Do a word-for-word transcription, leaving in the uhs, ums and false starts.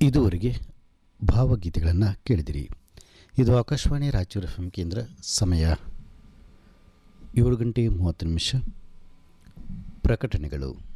ಇದುವರೆಗೆ ಭಾವಗೀತೆಗಳನ್ನು ಕೇಳಿದಿರಿ. ಇದು ಆಕಾಶವಾಣಿ ರಾಯಚೂರು ಎಫ್ ಎಂ ಕೇಂದ್ರ. ಸಮಯ ಏಳು ಗಂಟೆ ಮೂವತ್ತು ನಿಮಿಷ. ಪ್ರಕಟಣೆಗಳು.